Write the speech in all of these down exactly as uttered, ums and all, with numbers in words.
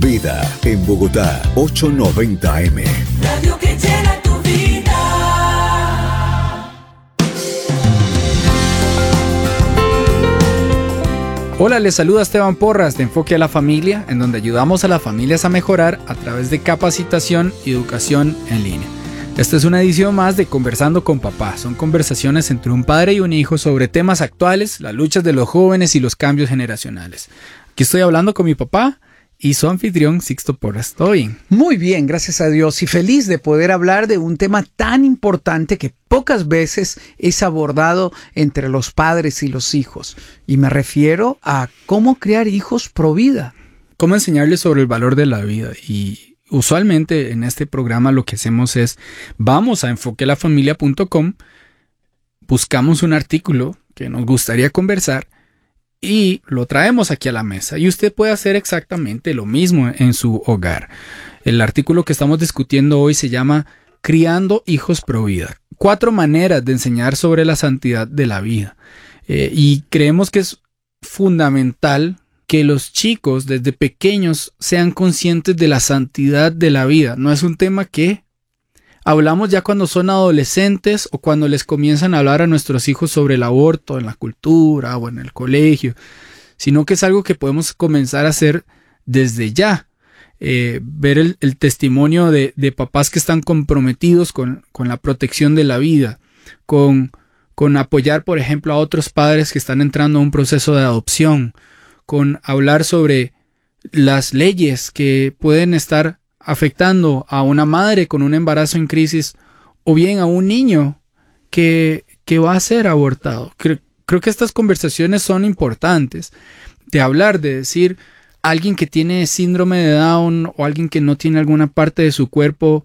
Vida en Bogotá, ochocientos noventa eme. Radio que llena tu vida. Hola, les saluda Esteban Porras de Enfoque a la Familia, en donde ayudamos a las familias a mejorar a través de capacitación y educación en línea. Esta es una edición más de Conversando con Papá. Son conversaciones entre un padre y un hijo sobre temas actuales, las luchas de los jóvenes y los cambios generacionales. Aquí estoy hablando con mi papá y su anfitrión Sixto Porras. ¿Todo bien? Muy bien, gracias a Dios, y feliz de poder hablar de un tema tan importante que pocas veces es abordado entre los padres y los hijos. Y me refiero a cómo criar hijos pro vida. Cómo enseñarles sobre el valor de la vida. Y usualmente en este programa lo que hacemos es, vamos a enfoque la familia punto com, buscamos un artículo que nos gustaría conversar y lo traemos aquí a la mesa, y usted puede hacer exactamente lo mismo en su hogar. El artículo que estamos discutiendo hoy se llama Criando hijos pro vida. Cuatro maneras de enseñar sobre la santidad de la vida. Eh, y creemos que es fundamental que los chicos desde pequeños sean conscientes de la santidad de la vida. No es un tema que hablamos ya cuando son adolescentes o cuando les comienzan a hablar a nuestros hijos sobre el aborto en la cultura o en el colegio, sino que es algo que podemos comenzar a hacer desde ya. Eh, ver el, el testimonio de, de papás que están comprometidos con, con la protección de la vida, con, con apoyar, por ejemplo, a otros padres que están entrando a un proceso de adopción, con hablar sobre las leyes que pueden estar afectando a una madre con un embarazo en crisis o bien a un niño que, que va a ser abortado. Creo, creo que estas conversaciones son importantes, de hablar, de decir, alguien que tiene síndrome de Down o alguien que no tiene alguna parte de su cuerpo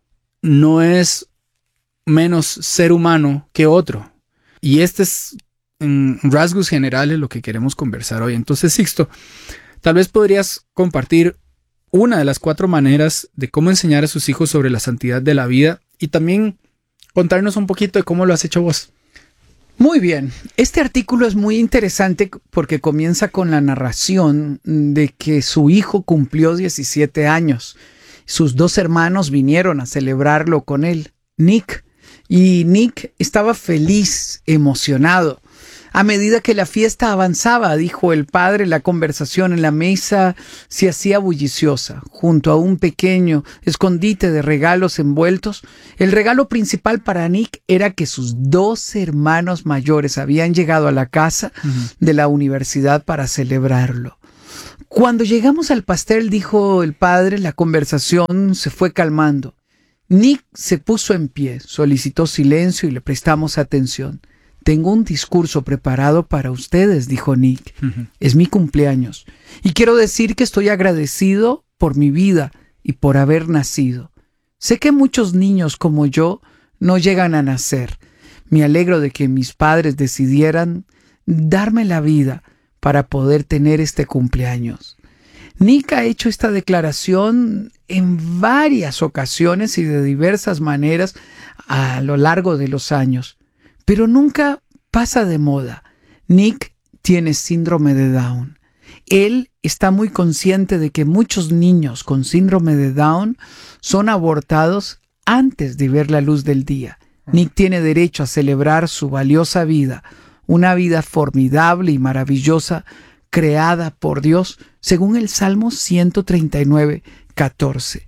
no es menos ser humano que otro. Y este es, en rasgos generales, lo que queremos conversar hoy. Entonces, Sixto, tal vez podrías compartir una de las cuatro maneras de cómo enseñar a sus hijos sobre la santidad de la vida y también contarnos un poquito de cómo lo has hecho vos. Muy bien, este artículo es muy interesante porque comienza con la narración de que su hijo cumplió diecisiete años. Sus dos hermanos vinieron a celebrarlo con él, Nick, y Nick estaba feliz, emocionado. A medida que la fiesta avanzaba, dijo el padre, la conversación en la mesa se hacía bulliciosa. Junto a un pequeño escondite de regalos envueltos, el regalo principal para Nick era que sus dos hermanos mayores habían llegado a la casa uh-huh. de la universidad para celebrarlo. Cuando llegamos al pastel, dijo el padre, la conversación se fue calmando. Nick se puso en pie, solicitó silencio y le prestamos atención. Tengo un discurso preparado para ustedes, dijo Nick. Uh-huh. Es mi cumpleaños. Y quiero decir que estoy agradecido por mi vida y por haber nacido. Sé que muchos niños como yo no llegan a nacer. Me alegro de que mis padres decidieran darme la vida para poder tener este cumpleaños. Nick ha hecho esta declaración en varias ocasiones y de diversas maneras a lo largo de los años. Pero nunca pasa de moda. Nick tiene síndrome de Down. Él está muy consciente de que muchos niños con síndrome de Down son abortados antes de ver la luz del día. Nick tiene derecho a celebrar su valiosa vida, una vida formidable y maravillosa creada por Dios, según el Salmo ciento treinta y nueve, catorce.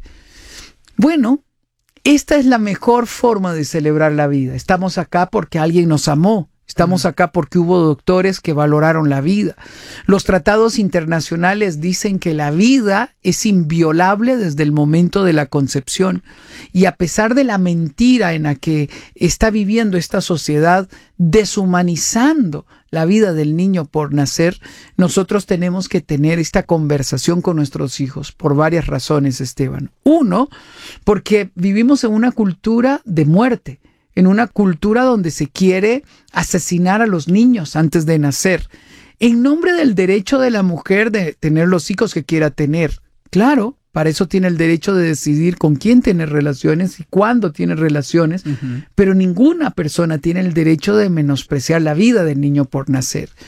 Bueno, esta es la mejor forma de celebrar la vida. Estamos acá porque alguien nos amó. Estamos acá porque hubo doctores que valoraron la vida. Los tratados internacionales dicen que la vida es inviolable desde el momento de la concepción. Y a pesar de la mentira en la que está viviendo esta sociedad, deshumanizando la vida del niño por nacer, nosotros tenemos que tener esta conversación con nuestros hijos por varias razones, Esteban. Uno, porque vivimos en una cultura de muerte. En una cultura donde se quiere asesinar a los niños antes de nacer, en nombre del derecho de la mujer de tener los hijos que quiera tener. Claro, para eso tiene el derecho de decidir con quién tener relaciones y cuándo tiene relaciones, uh-huh. pero ninguna persona tiene el derecho de menospreciar la vida del niño por nacer.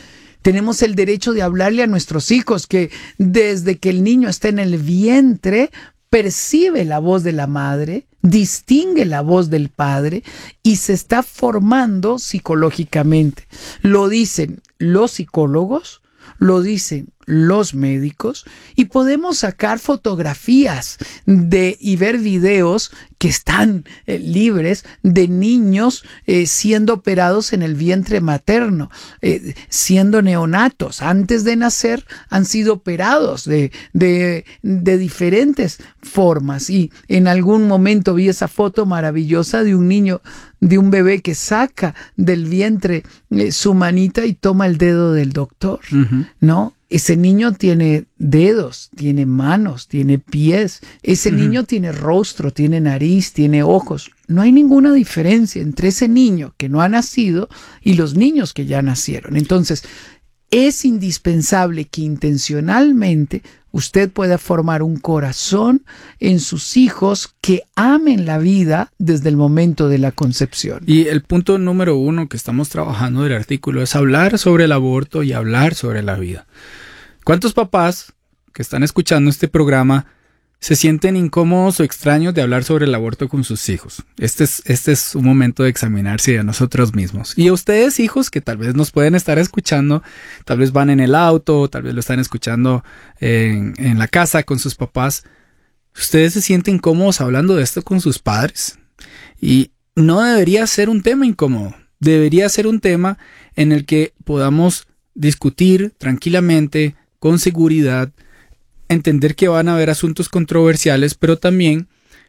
Tenemos el derecho de hablarle a nuestros hijos que desde que el niño está en el vientre, percibe la voz de la madre, distingue la voz del padre y se está formando psicológicamente. Lo dicen los psicólogos, lo dicen los médicos y podemos sacar fotografías de y ver videos que están eh, libres de niños eh, siendo operados en el vientre materno, eh, siendo neonatos. Antes de nacer han sido operados de, de, de diferentes formas y en algún momento vi esa foto maravillosa de un niño, de un bebé que saca del vientre eh, su manita y toma el dedo del doctor, uh-huh. ¿no? Ese niño tiene dedos, tiene manos, tiene pies. Ese uh-huh. niño tiene rostro, tiene nariz, tiene ojos. No hay ninguna diferencia entre ese niño que no ha nacido y los niños que ya nacieron. Entonces, es indispensable que intencionalmente usted pueda formar un corazón en sus hijos que amen la vida desde el momento de la concepción. Y el punto número uno que estamos trabajando del artículo es hablar sobre el aborto y hablar sobre la vida. ¿Cuántos papás que están escuchando este programa se sienten incómodos o extraños de hablar sobre el aborto con sus hijos? Este es, este es un momento de examinarse a nosotros mismos. Y a ustedes, hijos, que tal vez nos pueden estar escuchando, tal vez van en el auto, tal vez lo están escuchando en, en la casa con sus papás. ¿Ustedes se sienten cómodos hablando de esto con sus padres? Y no debería ser un tema incómodo. Debería ser un tema en el que podamos discutir tranquilamente, con seguridad, entender que van a haber asuntos controversiales, pero también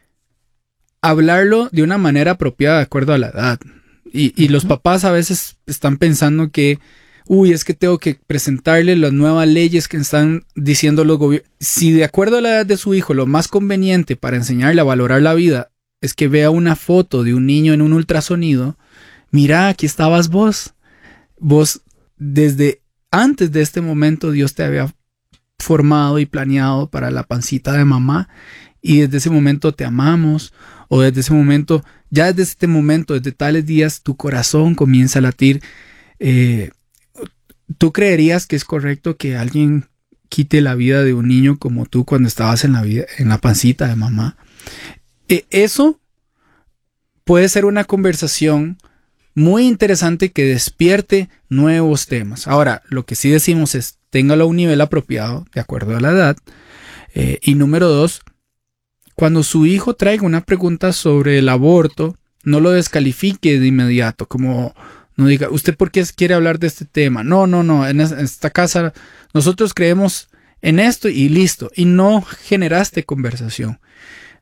hablarlo de una manera apropiada de acuerdo a la edad. Y, y los papás a veces están pensando que, uy, es que tengo que presentarle las nuevas leyes que están diciendo los gobiernos. Si de acuerdo a la edad de su hijo, lo más conveniente para enseñarle a valorar la vida es que vea una foto de un niño en un ultrasonido, mira, aquí estabas vos. Vos, desde antes de este momento, Dios te había formado y planeado para la pancita de mamá y desde ese momento te amamos, o desde ese momento, ya desde este momento, desde tales días, tu corazón comienza a latir. Eh, ¿Tú creerías que es correcto que alguien quite la vida de un niño como tú cuando estabas en la vida, en la pancita de mamá? Eh, eso puede ser una conversación muy interesante que despierte nuevos temas. Ahora, lo que sí decimos es, téngalo a un nivel apropiado, de acuerdo a la edad. Eh, y número dos, cuando su hijo traiga una pregunta sobre el aborto, no lo descalifique de inmediato, como no diga, ¿usted por qué quiere hablar de este tema? No, no, no, en esta casa nosotros creemos en esto y listo. Y no generaste conversación.